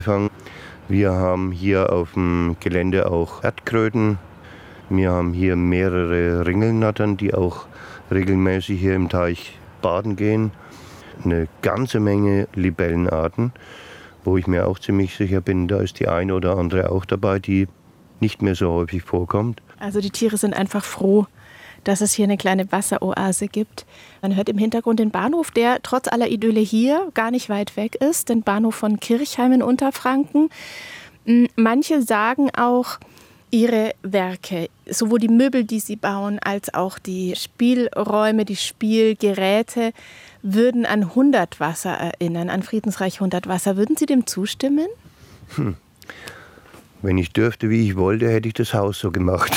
Wir haben hier auf dem Gelände auch Erdkröten. Wir haben hier mehrere Ringelnattern, die auch regelmäßig hier im Teich baden gehen. Eine ganze Menge Libellenarten, wo ich mir auch ziemlich sicher bin, da ist die eine oder andere auch dabei, die nicht mehr so häufig vorkommt. Also die Tiere sind einfach froh, dass es hier eine kleine Wasseroase gibt. Man hört im Hintergrund den Bahnhof, der trotz aller Idylle hier gar nicht weit weg ist, den Bahnhof von Kirchheim in Unterfranken. Manche sagen auch, ihre Werke, sowohl die Möbel, die sie bauen, als auch die Spielräume, die Spielgeräte, würden an Hundertwasser erinnern, an Friedensreich Hundertwasser. Würden Sie dem zustimmen? Wenn ich dürfte, wie ich wollte, hätte ich das Haus so gemacht.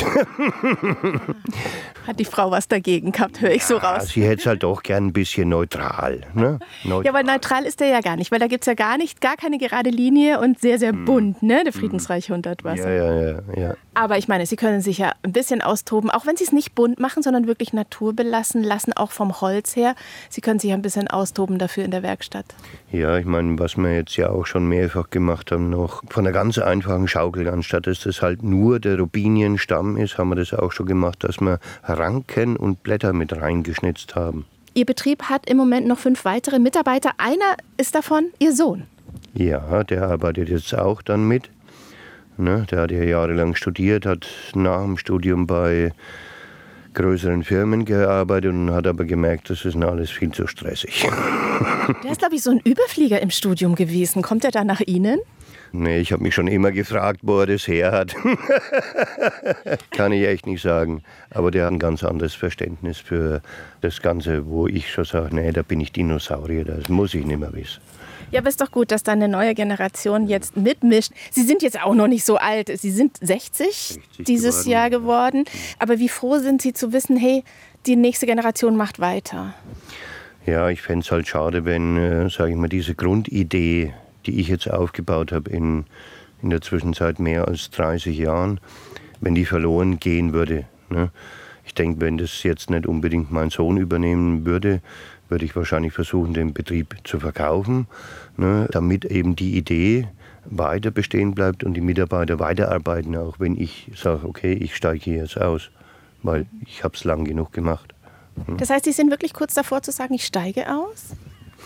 Hat die Frau was dagegen gehabt, höre ich so raus. Sie hätte es halt doch gern ein bisschen neutral. Ne? Ja, aber neutral ist der ja gar nicht, weil da gibt es ja gar keine gerade Linie und sehr, sehr bunt, ne? Der Friedensreich Hundertwasser. Ja. Aber ich meine, Sie können sich ja ein bisschen austoben, auch wenn Sie es nicht bunt machen, sondern wirklich naturbelassen lassen, auch vom Holz her. Sie können sich ein bisschen austoben dafür in der Werkstatt. Ja, ich meine, was wir jetzt ja auch schon mehrfach gemacht haben, noch von einer ganz einfachen Schaukel, anstatt dass das halt nur der Robinienstamm ist, haben wir das auch schon gemacht, dass wir Ranken und Blätter mit reingeschnitzt haben. Ihr Betrieb hat im Moment noch 5 weitere Mitarbeiter. Einer ist davon Ihr Sohn. Ja, der arbeitet jetzt auch dann mit. Ne, der hat ja jahrelang studiert, hat nach dem Studium bei größeren Firmen gearbeitet und hat aber gemerkt, das ist alles viel zu stressig. Der ist, glaube ich, so ein Überflieger im Studium gewesen. Kommt er da nach Ihnen? Nee, ich habe mich schon immer gefragt, wo er das her hat. Kann ich echt nicht sagen. Aber der hat ein ganz anderes Verständnis für das Ganze, wo ich schon sage, nee, da bin ich Dinosaurier, das muss ich nicht mehr wissen. Ja, aber ist doch gut, dass da eine neue Generation jetzt mitmischt. Sie sind jetzt auch noch nicht so alt. Sie sind 60 dieses Jahr geworden. Aber wie froh sind Sie zu wissen, hey, die nächste Generation macht weiter? Ja, ich fände es halt schade, wenn, sage ich mal, diese Grundidee, die ich jetzt aufgebaut habe in der Zwischenzeit mehr als 30 Jahren, wenn die verloren gehen würde. Ne? Ich denke, wenn das jetzt nicht unbedingt mein Sohn übernehmen würde, würde ich wahrscheinlich versuchen, den Betrieb zu verkaufen, ne, damit eben die Idee weiter bestehen bleibt und die Mitarbeiter weiterarbeiten, auch wenn ich sage, okay, ich steige hier jetzt aus, weil ich habe es lang genug gemacht. Das heißt, Sie sind wirklich kurz davor zu sagen, ich steige aus?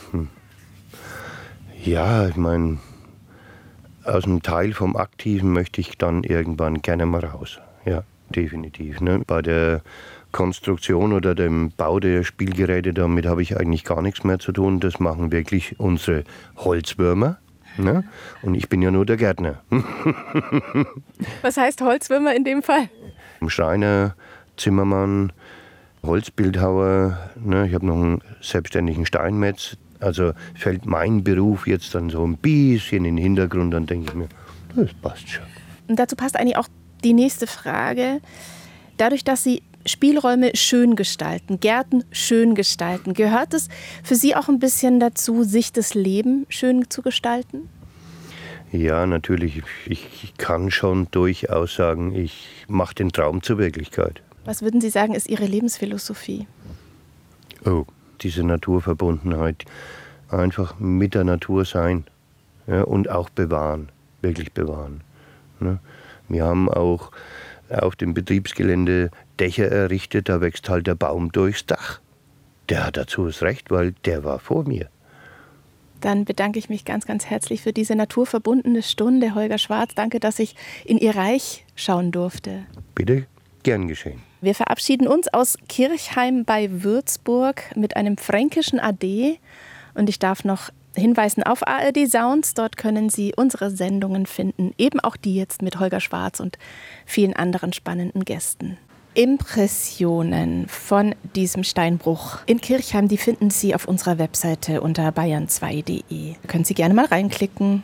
Ja, ich meine, aus einem Teil vom Aktiven möchte ich dann irgendwann gerne mal raus. Ja, definitiv. Ne? Bei der Konstruktion oder dem Bau der Spielgeräte, damit habe ich eigentlich gar nichts mehr zu tun. Das machen wirklich unsere Holzwürmer. Ne? Und ich bin ja nur der Gärtner. Was heißt Holzwürmer in dem Fall? Schreiner, Zimmermann, Holzbildhauer. Ne? Ich habe noch einen selbstständigen Steinmetz. Also fällt mein Beruf jetzt dann so ein bisschen in den Hintergrund. Dann denke ich mir, das passt schon. Und dazu passt eigentlich auch die nächste Frage. Dadurch, dass Sie Spielräume schön gestalten, Gärten schön gestalten, gehört es für Sie auch ein bisschen dazu, sich das Leben schön zu gestalten? Ja, natürlich. Ich kann schon durchaus sagen, ich mache den Traum zur Wirklichkeit. Was würden Sie sagen, ist Ihre Lebensphilosophie? Oh, diese Naturverbundenheit. Einfach mit der Natur sein, ja, und auch bewahren, wirklich bewahren. Ne? Wir haben auch auf dem Betriebsgelände Dächer errichtet, da wächst halt der Baum durchs Dach. Der hat dazu das Recht, weil der war vor mir. Dann bedanke ich mich ganz, ganz herzlich für diese naturverbundene Stunde. Holger Schwarz, danke, dass ich in Ihr Reich schauen durfte. Bitte, gern geschehen. Wir verabschieden uns aus Kirchheim bei Würzburg mit einem fränkischen Ade. Und ich darf noch hinweisen auf ARD Sounds. Dort können Sie unsere Sendungen finden. Eben auch die jetzt mit Holger Schwarz und vielen anderen spannenden Gästen. Impressionen von diesem Steinbruch in Kirchheim, die finden Sie auf unserer Webseite unter bayern2.de. Können Sie gerne mal reinklicken.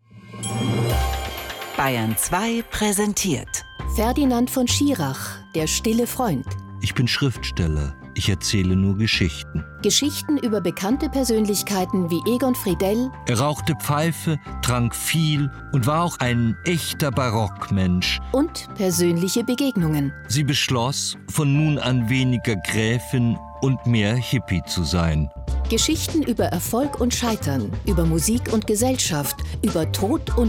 Bayern 2 präsentiert Ferdinand von Schirach, der stille Freund. Ich bin Schriftsteller. Ich erzähle nur Geschichten. Geschichten über bekannte Persönlichkeiten wie Egon Friedell. Er rauchte Pfeife, trank viel und war auch ein echter Barockmensch. Und persönliche Begegnungen. Sie beschloss, von nun an weniger Gräfin und mehr Hippie zu sein. Geschichten über Erfolg und Scheitern, über Musik und Gesellschaft, über Tod und